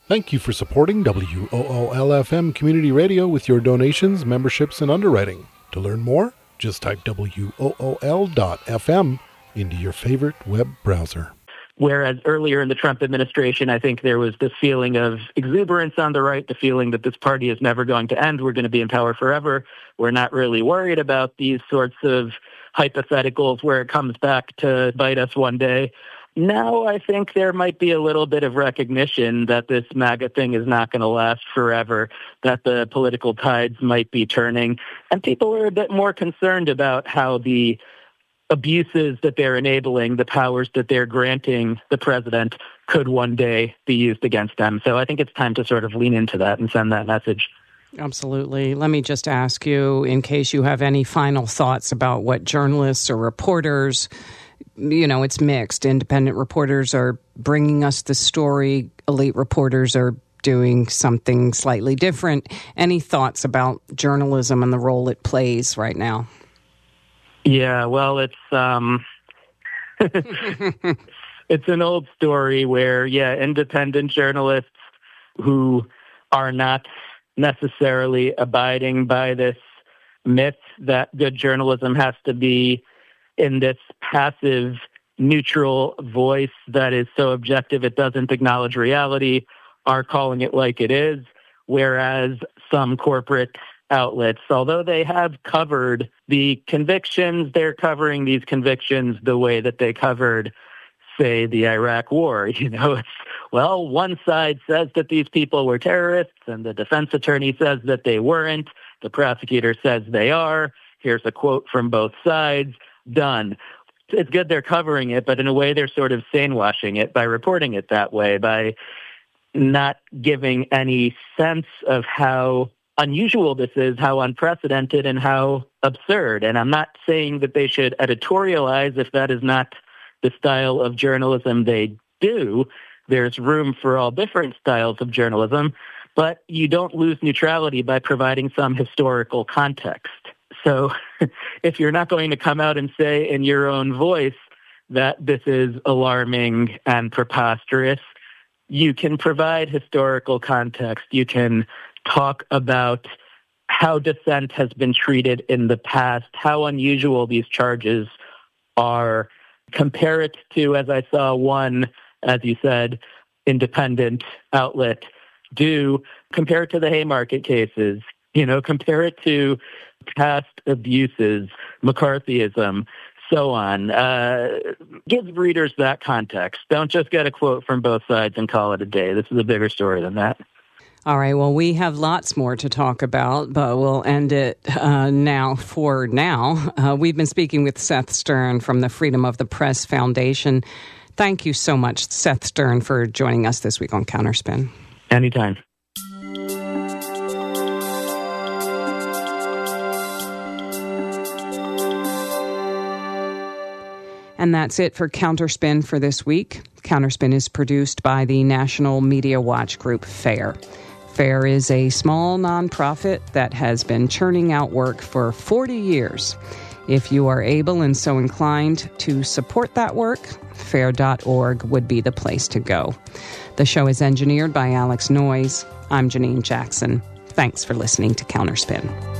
Thank you for supporting WOOL-FM Community Radio with your donations, memberships, and underwriting. To learn more, just type WOOL.FM into your favorite web browser. Whereas earlier in the Trump administration, I think there was this feeling of exuberance on the right, the feeling that this party is never going to end. We're going to be in power forever. We're not really worried about these sorts of hypotheticals where it comes back to bite us one day. Now I think there might be a little bit of recognition that this MAGA thing is not going to last forever, that the political tides might be turning, and people are a bit more concerned about how the abuses that they're enabling, the powers that they're granting the president, could one day be used against them. So I think it's time to sort of lean into that and send that message. Absolutely. Let me just ask you, in case you have any final thoughts about what journalists or reporters, it's mixed. Independent reporters are bringing us the story. Elite reporters are doing something slightly different. Any thoughts about journalism and the role it plays right now? Yeah, well, it's it's an old story where, independent journalists who are not necessarily abiding by this myth that good journalism has to be in this passive, neutral voice that is so objective it doesn't acknowledge reality, are calling it like it is, whereas some corporate outlets, although they have covered the convictions, they're covering these convictions the way that they covered, say, the Iraq War. One side says that these people were terrorists, and the defense attorney says that they weren't. The prosecutor says they are. Here's a quote from both sides. Done. It's good they're covering it, but in a way they're sort of sane-washing it by reporting it that way, by not giving any sense of how unusual this is, how unprecedented, and how absurd. And I'm not saying that they should editorialize if that is not the style of journalism they do. There's room for all different styles of journalism, but you don't lose neutrality by providing some historical context. So if you're not going to come out and say in your own voice that this is alarming and preposterous, you can provide historical context. You can talk about how dissent has been treated in the past, how unusual these charges are. Compare it to, as I saw one, as you said, independent outlet do, compare it to the Haymarket cases, compare it to past abuses, McCarthyism, so on. Give readers that context. Don't just get a quote from both sides and call it a day. This is a bigger story than that. All right, well, we have lots more to talk about, but we'll end it now. We've been speaking with Seth Stern from the Freedom of the Press Foundation. Thank you so much, Seth Stern, for joining us this week on Counterspin. Anytime. And that's it for Counterspin for this week. Counterspin is produced by the National Media Watch group, FAIR. FAIR is a small nonprofit that has been churning out work for 40 years. If you are able and so inclined to support that work, FAIR.org would be the place to go. The show is engineered by Alex Noyes. I'm Janine Jackson. Thanks for listening to Counterspin.